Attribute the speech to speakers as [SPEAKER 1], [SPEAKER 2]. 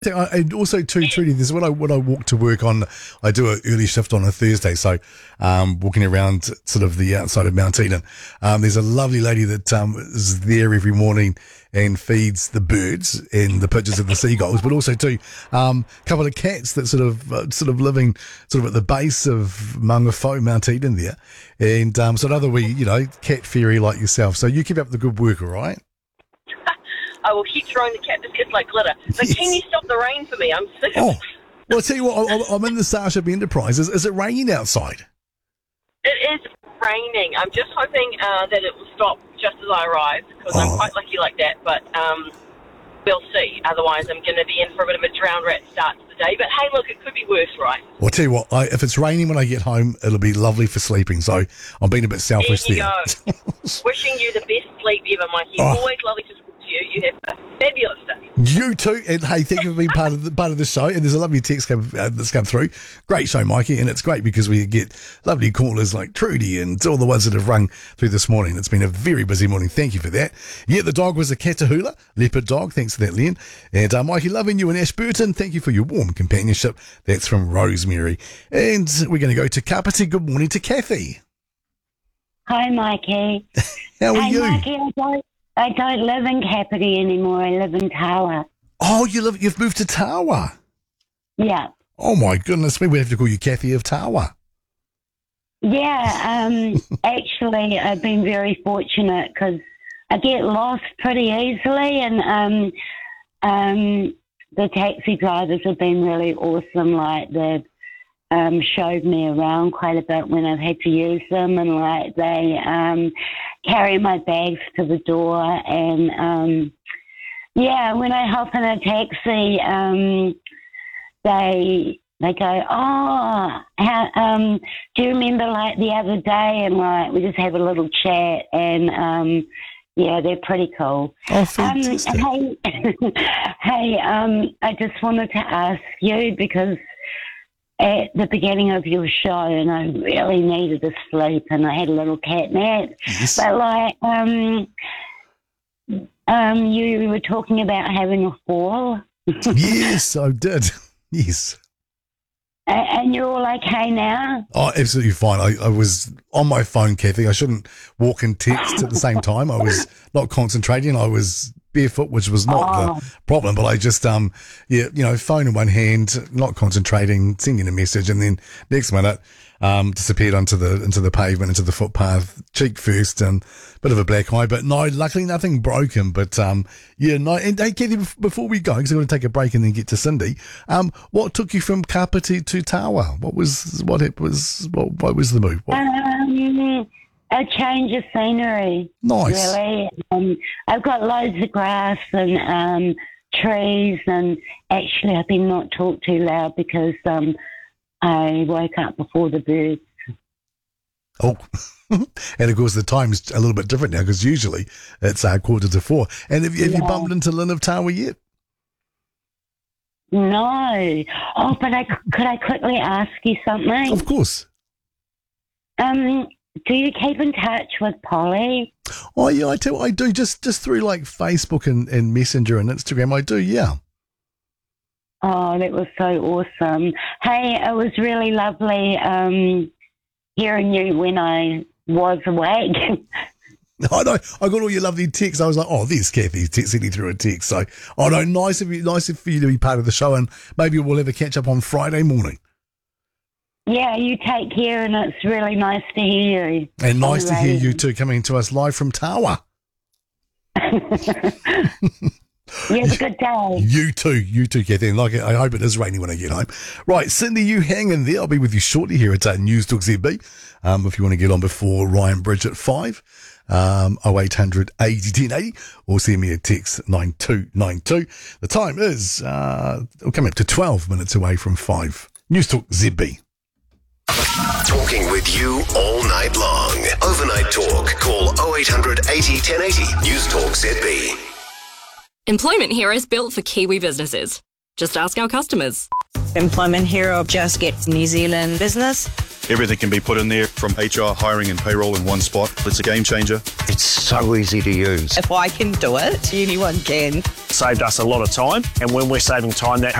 [SPEAKER 1] And also too, Trudy, this is when I walk to work on. I do an early shift on a Thursday, so walking around sort of the outside of Mount Eden. There's a lovely lady that is there every morning and feeds the birds and the pictures of the seagulls, but also too a couple of cats that sort of living sort of at the base of Mangafo, Mount Eden there, and so another wee cat fairy like yourself. So you keep up the good work, all right?
[SPEAKER 2] I will keep throwing the cat biscuits like glitter. But
[SPEAKER 1] Yes.
[SPEAKER 2] can you stop the rain for me? I'm sick
[SPEAKER 1] Oh,
[SPEAKER 2] of it.
[SPEAKER 1] well, I'll tell you what, I'm in the Starship Enterprise. Is it raining outside?
[SPEAKER 2] It is raining. I'm just hoping that it will stop just as I arrive, because I'm quite lucky like that. But we'll see. Otherwise, I'm going to be in for a bit of a drowned rat start to the day. But hey, look, it could be worse, right?
[SPEAKER 1] Well, I'll tell you what, if it's raining when I get home, it'll be lovely for sleeping. So I'm being a bit selfish
[SPEAKER 2] There you
[SPEAKER 1] there.
[SPEAKER 2] go. Wishing you the best sleep ever, Mikey.
[SPEAKER 1] Oh.
[SPEAKER 2] Always lovely to talk to you. You have a fabulous day.
[SPEAKER 1] You too, and hey, thank you for being part of the show. And there's a lovely text that's come through. Great show, Mikey, and it's great because we get lovely callers like Trudy and all the ones that have rung through this morning. It's been a very busy morning. Thank you for that. Yeah, the dog was a Catahoula leopard dog. Thanks for that, Len. And Mikey, loving you in Ashburton. Thank you for your warm companionship. That's from Rosemary. And we're going to go to Kapiti. Good morning to Kathy.
[SPEAKER 3] Hi, Mikey.
[SPEAKER 1] How are you?
[SPEAKER 3] Mikey, I don't live in Kapiti anymore. I live in Tawa.
[SPEAKER 1] Oh, you've moved to Tawa.
[SPEAKER 3] Yeah.
[SPEAKER 1] Oh my goodness me, we have to call you Kathy of Tawa.
[SPEAKER 3] Yeah, actually, I've been very fortunate because I get lost pretty easily, and the taxi drivers have been really awesome. Like, they've showed me around quite a bit when I've had to use them, and like they carry my bags to the door, and yeah, when I hop in a taxi, they go, oh, do you remember like the other day? And like we just have a little chat, and yeah, they're pretty cool.
[SPEAKER 1] Oh, fantastic.
[SPEAKER 3] Hey, I just wanted to ask you, because at the beginning of your show, and I really needed to sleep, and I had a little cat nap.
[SPEAKER 1] Yes.
[SPEAKER 3] But like, you were talking about having a fall,
[SPEAKER 1] Yes, I did. Yes.
[SPEAKER 3] and you're all okay now.
[SPEAKER 1] Oh, absolutely fine. I was on my phone, Kathy. I shouldn't walk and text at the same time. I was not concentrating. I was barefoot, which was not the problem, but I just, phone in one hand, not concentrating, sending a message, and then next minute, disappeared into the pavement, into the footpath, cheek first, and bit of a black eye, but no, luckily nothing broken. But yeah, no. And hey, Kathy, before we go, because I'm going to take a break and then get to Cindy. What took you from Kapiti to Tawa? What was the move?
[SPEAKER 3] A change of scenery.
[SPEAKER 1] Nice.
[SPEAKER 3] Really. I've got loads of grass and trees, and actually I've been not talk too loud because I woke up before the birds.
[SPEAKER 1] Oh, and of course the time's a little bit different now because usually it's 4:45. And have you bumped into Lynn of Tawa yet?
[SPEAKER 3] No. Oh, but could I quickly ask you something?
[SPEAKER 1] Of course.
[SPEAKER 3] Do you keep in touch with Polly?
[SPEAKER 1] Oh yeah, I do. Just through like Facebook and Messenger and Instagram, I do. Yeah.
[SPEAKER 3] Oh, that was so awesome. Hey, it was really lovely hearing you when I was awake.
[SPEAKER 1] I know. I got all your lovely texts. I was like, oh, there's Kathy sending through a text. So, oh no, nice for you to be part of the show, and maybe we'll have a catch up on Friday morning.
[SPEAKER 3] Yeah, you take care, and it's really nice to hear you.
[SPEAKER 1] And nice to hear you too, coming to us live from Tawa.
[SPEAKER 3] You have a good day.
[SPEAKER 1] You too, Kathy. And I hope it is raining when I get home. Right, Cindy, you hang in there. I'll be with you shortly here at News Talk ZB. If you want to get on before Ryan Bridge at 5, 0800 80 10 80, or send me a text 9292. The time is, we're coming up to 12 minutes away from 5. News Talk ZB.
[SPEAKER 4] Talking with you all night long. Overnight talk. Call 0800 80 1080. News Talk ZB.
[SPEAKER 5] Employment Hero is built for Kiwi businesses. Just ask our customers.
[SPEAKER 6] Employment Hero just gets New Zealand business Everything can be put in there, from HR, hiring and payroll in one spot. It's a game changer.
[SPEAKER 7] It's so easy to use.
[SPEAKER 8] If I can do it, anyone can.
[SPEAKER 9] Saved us a lot of time, and when we're saving time, that